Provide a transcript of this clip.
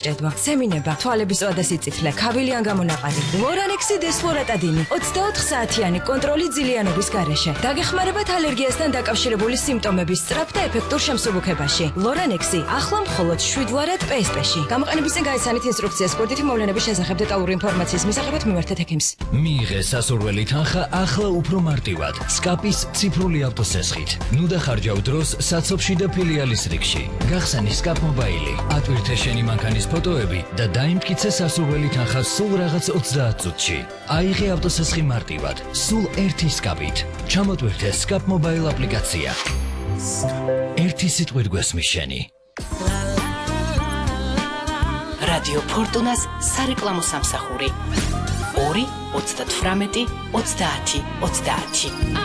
ჭედვა, სემინება, თვალების წვა და სიწითლე, ქავილი ან გამონაყარი. ლორანექსი დესფლორატადინი 24 საათიანი კონტროლი ძილიანობის გარეშე. დაგეხმარებათ ალერგიასთან დაკავშირებული სიმპტომების სწრაფ და ეფექტურ შემსუბუქებაში. ლორანექსი ახლა მხოლოდ 7 ლარად PSP-ში. გამოყენების წინ გაიცანით ინსტრუქციას კურდითი მოვლენების შესახებ დეტალური ინფორმაციის მისაღებად მიმართეთ ექიმს. მიიღე სასურველი თანხა ახლა უფრო მარტივად. სკაპის ციფრული ავტოსესხით. ნუ დახარჯავ დროს საცობში და ფილიალის რიგში. გახსენი სკაპ მობაილი. ატვირთე შენი მანქანის ფოტოები და დაიმტკიცე სასურველი თანხა სულ რაღაც 30 წუთში. აიღე ავტოსესხი მარტივად, სულ ერთი სკაპით. ჩამოტვირთე სკაპ მობაილ აპლიკაცია. ერთი სიტყვით გვესმის შენი. რადიო ფორტუნას სარეკლამო სამსახური 2 38 30 30.